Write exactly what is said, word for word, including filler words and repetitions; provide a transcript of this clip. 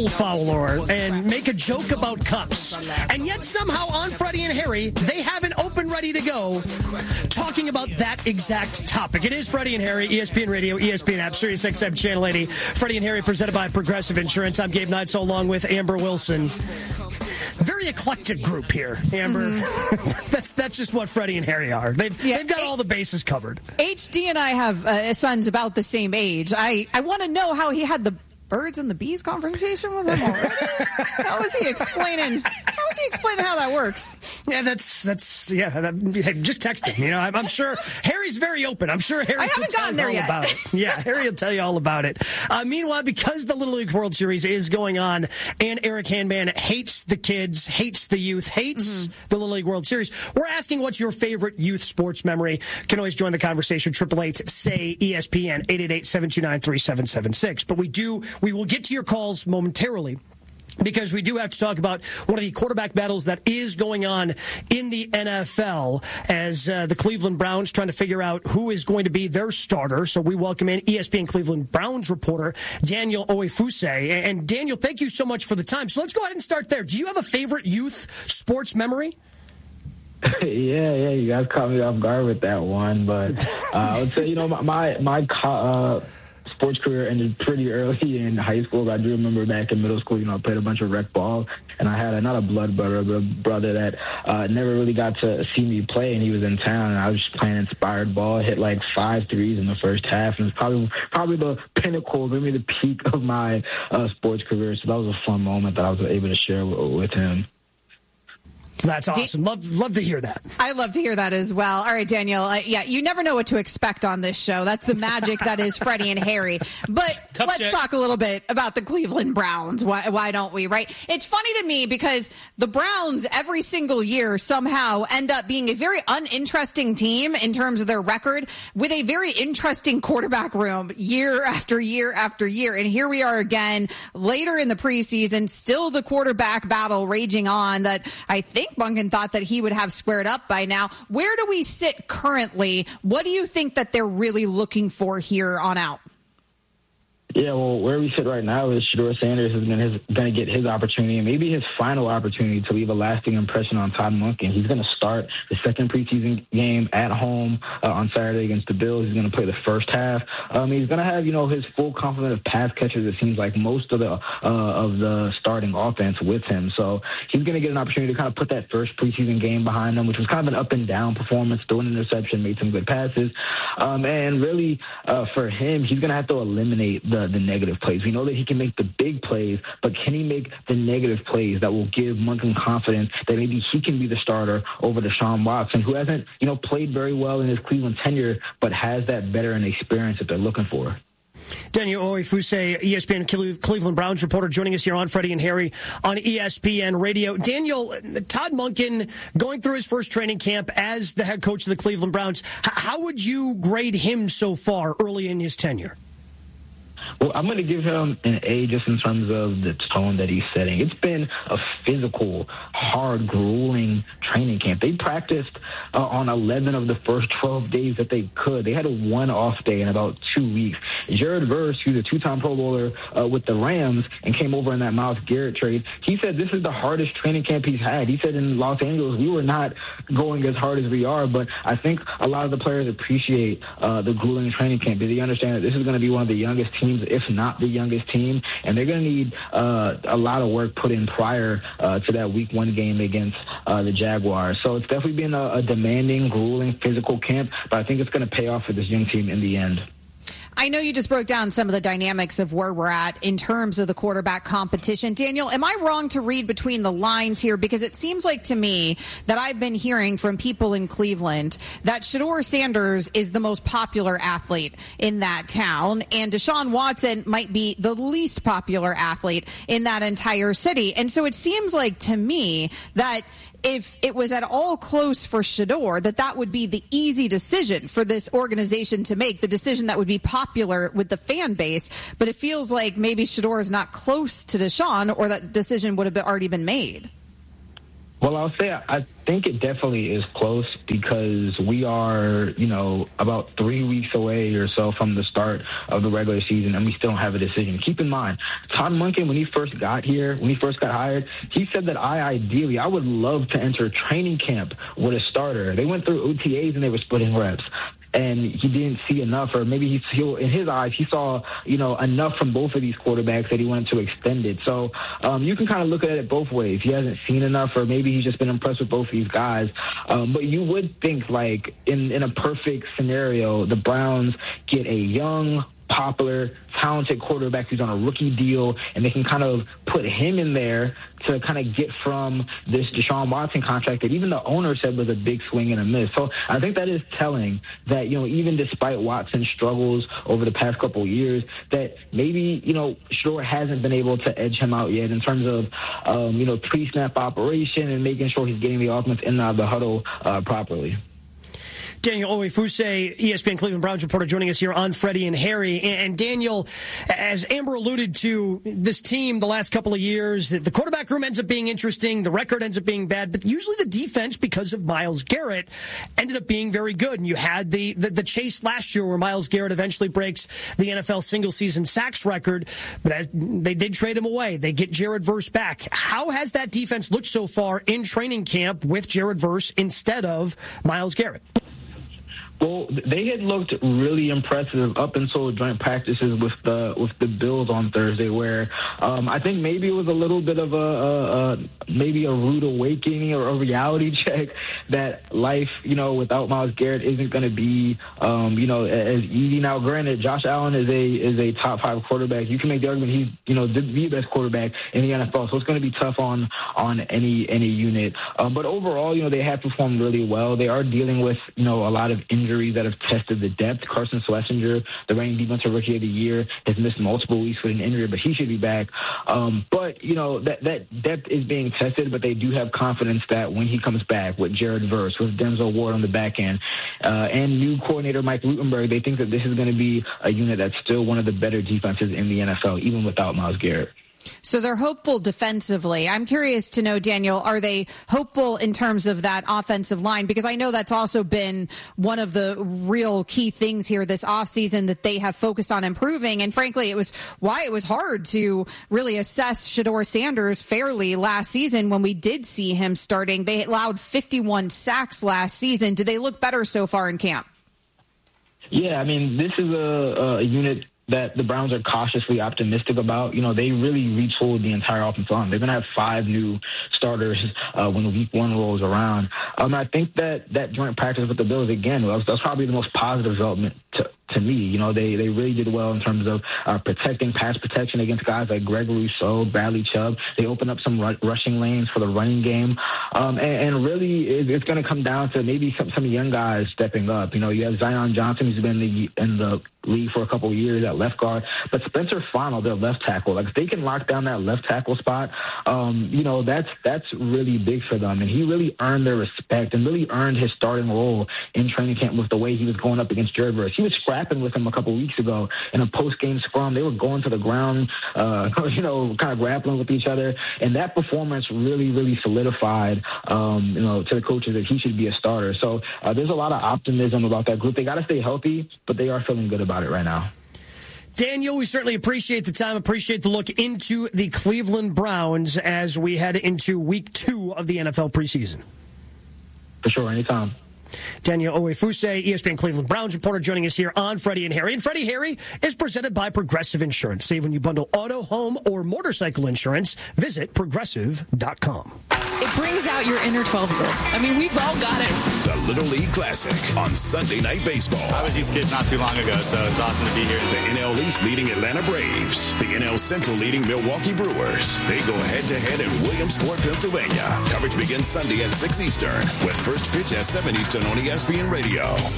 Fowler and make a joke about cups. And yet somehow on Freddie and Harry, they have an open ready to go talking about that exact topic. It is Freddie and Harry, E S P N Radio, E S P N app, Sirius X M Channel eighty. Freddie and Harry presented by Progressive Insurance. I'm Gabe Neitzel along with Amber Wilson. Very eclectic group here, Amber. Mm-hmm. that's that's just what Freddie and Harry are. They've, yeah, they've got all the bases covered. H D and I have uh, sons about the same age. I, I want to know how he had the birds and the bees conversation with him already. How was he explaining? How was he explaining how that works? Yeah, that's that's yeah. That, just text him. You know, I'm, I'm sure Harry's very open. I'm sure Harry. I haven't gotten there yet. About it. Yeah, Harry will tell you all about it. Uh, meanwhile, because the Little League World Series is going on, and Eric Handman hates the kids, hates the youth, hates mm-hmm. the Little League World Series, we're asking what's your favorite youth sports memory. You can always join the conversation. Triple eight say E S P N eight eight eight seven two nine three seven seven six. But we do. We will get to your calls momentarily, because we do have to talk about one of the quarterback battles that is going on in the N F L as uh, the Cleveland Browns trying to figure out who is going to be their starter. So we welcome in E S P N Cleveland Browns reporter Daniel Oefuse. And Daniel, thank you so much for the time. So let's go ahead and start there. Do you have a favorite youth sports memory? yeah, yeah, you guys caught me off guard with that one. But uh, I would say, you know, my my, my uh, sports career ended pretty early in high school. I do remember back in middle school, you know, I played a bunch of rec ball, and I had a, not a blood brother, but a brother that uh, never really got to see me play, and he was in town, and I was just playing inspired ball, hit like five threes in the first half, and it's probably probably the pinnacle, maybe the peak of my uh, sports career. So that was a fun moment that I was able to share with, with him. That's awesome. Love love to hear that. I love to hear that as well. All right, Daniel. Uh, yeah, you never know what to expect on this show. That's the magic that is Freddie and Harry. But Cup let's check. talk a little bit about the Cleveland Browns. Why, why don't we, right? It's funny to me because the Browns every single year somehow end up being a very uninteresting team in terms of their record with a very interesting quarterback room year after year after year. And here we are again later in the preseason, still the quarterback battle raging on that I think Bunkin thought that he would have squared up by now. Where do we sit currently? What do you think that they're really looking for here on out? Yeah, well, where we sit right now is Shedeur Sanders is going to get his opportunity, and maybe his final opportunity to leave a lasting impression on Todd Monken. He's going to start the second preseason game at home uh, on Saturday against the Bills. He's going to play the first half. Um, he's going to have, you know, his full complement of pass catchers. It seems like most of the uh, of the starting offense with him. So he's going to get an opportunity to kind of put that first preseason game behind him, which was kind of an up and down performance. Threw an interception, made some good passes, um, and really uh, for him, he's going to have to eliminate the the negative plays. We know that he can make the big plays, but can he make the negative plays that will give Monken confidence that maybe he can be the starter over Deshaun Watson, who hasn't, you know, played very well in his Cleveland tenure, but has that veteran experience that they're looking for. Daniel Oefuse, E S P N Cleveland Browns reporter, joining us here on Freddie and Harry on E S P N Radio. Daniel, Todd Monken going through his first training camp as the head coach of the Cleveland Browns. How would you grade him so far early in his tenure? Well, I'm going to give him an A just in terms of the tone that he's setting. It's been a physical, hard, grueling training camp. They practiced uh, on eleven of the first twelve days that they could. They had a one off day in about two weeks. Jared Verse, who's a two-time Pro Bowler uh, with the Rams and came over in that Myles Garrett trade, he said this is the hardest training camp he's had. He said in Los Angeles, we were not going as hard as we are, but I think a lot of the players appreciate uh, the grueling training camp. They understand that this is going to be one of the youngest teams, if not the youngest team, and they're going to need uh, a lot of work put in prior uh, to that week one game against uh, the Jaguars. So it's definitely been a, a demanding, grueling, physical camp, but I think it's going to pay off for this young team in the end. I know you just broke down some of the dynamics of where we're at in terms of the quarterback competition. Daniel, am I wrong to read between the lines here? Because it seems like to me that I've been hearing from people in Cleveland that Shedeur Sanders is the most popular athlete in that town, and Deshaun Watson might be the least popular athlete in that entire city. And so it seems like to me that if it was at all close for Shedeur, that that would be the easy decision for this organization to make, the decision that would be popular with the fan base. But it feels like maybe Shedeur is not close to Deshaun, or that decision would have been, already been made. Well, I'll say I think it definitely is close because we are, you know, about three weeks away or so from the start of the regular season, and we still don't have a decision. Keep in mind, Todd Monken, when he first got here, when he first got hired, he said that I ideally, I would love to enter training camp with a starter. They went through O T As and they were splitting reps. And he didn't see enough, or maybe he, he, in his eyes, he saw, you know, enough from both of these quarterbacks that he wanted to extend it. So um, you can kind of look at it both ways. He hasn't seen enough, or maybe he's just been impressed with both of these guys. Um, but you would think, like, in, in a perfect scenario, the Browns get a young, popular, talented quarterback who's on a rookie deal, and they can kind of put him in there to kind of get from this Deshaun Watson contract that even the owner said was a big swing and a miss. So I think that is telling that, you know, even despite Watson's struggles over the past couple of years, that maybe, you know, Shador hasn't been able to edge him out yet in terms of, um, you know, pre-snap operation and making sure he's getting the offense in and out of the huddle uh, properly. Daniel Owe-Fuse, E S P N Cleveland Browns reporter, joining us here on Freddie and Harry. And Daniel, as Amber alluded to, this team the last couple of years, the quarterback room ends up being interesting, the record ends up being bad, but usually the defense, because of Myles Garrett, ended up being very good. And you had the, the, the chase last year where Myles Garrett eventually breaks the N F L single-season sacks record, but they did trade him away. They get Jared Verse back. How has that defense looked so far in training camp with Jared Verse instead of Myles Garrett? Well, they had looked really impressive up until joint practices with the with the Bills on Thursday, where um, I think maybe it was a little bit of a, a, a maybe a rude awakening or a reality check that life, you know, without Myles Garrett isn't going to be, um, you know, as easy. Now, granted, Josh Allen is a is a top five quarterback. You can make the argument he's, you know, the, the best quarterback in the N F L, so it's going to be tough on on any any unit. Um, but overall, you know, they have performed really well. They are dealing with, you know, a lot of injuries that have tested the depth. Carson Schlesinger, the reigning defensive rookie of the year, has missed multiple weeks with an injury, but he should be back. Um, but, you know, that, that depth is being tested, but they do have confidence that when he comes back with Jared Verse, with Denzel Ward on the back end, uh, and new coordinator Mike Rutenberg, they think that this is going to be a unit that's still one of the better defenses in the N F L, even without Myles Garrett. So they're hopeful defensively. I'm curious to know, Daniel, are they hopeful in terms of that offensive line? Because I know that's also been one of the real key things here this offseason that they have focused on improving. And frankly, it was why it was hard to really assess Shador Sanders fairly last season when we did see him starting. They allowed fifty-one sacks last season. Do they look better so far in camp? Yeah, I mean, this is a, a unit that the Browns are cautiously optimistic about. You know, they really retooled the entire offensive line. They're going to have five new starters uh, when week one rolls around. Um, I think that that joint practice with the Bills, again, was, that was probably the most positive development to, to me. You know, they, they really did well in terms of uh, protecting pass protection against guys like Greg Rousseau, Bradley Chubb. They opened up some r- rushing lanes for the running game. Um, and, and really, it, it's going to come down to maybe some, some young guys stepping up. You know, you have Zion Johnson, who's been in the, in the league for a couple of years at left guard, but Spencer Fano, their left tackle, like if they can lock down that left tackle spot, um, you know, that's that's really big for them. And he really earned their respect and really earned his starting role in training camp with the way he was going up against Jared Verse. He was scrapping with him a couple of weeks ago in a post-game scrum. They were going to the ground, uh, you know, kind of grappling with each other. And that performance really, really solidified, um, you know, to the coaches that he should be a starter. So uh, there's a lot of optimism about that group. They got to stay healthy, but they are feeling good about it right now. Daniel, we certainly appreciate the time, appreciate the look into the Cleveland Browns as we head into week two of the N F L preseason. For sure, anytime. Daniel Owe-Fuse, E S P N Cleveland Browns reporter, joining us here on Freddie and Harry. And Freddie Harry is presented by Progressive Insurance. Save when you bundle auto, home, or motorcycle insurance. Visit progressive dot com. It brings out your inner twelve-year-old. I mean, we've all got it. The Little League Classic on Sunday Night Baseball. I was these kids not too long ago, so it's awesome to be here. The N L East leading Atlanta Braves. The N L Central leading Milwaukee Brewers. They go head-to-head in Williamsport, Pennsylvania. Coverage begins Sunday at six Eastern with first pitch at seven Eastern on E S P N Radio.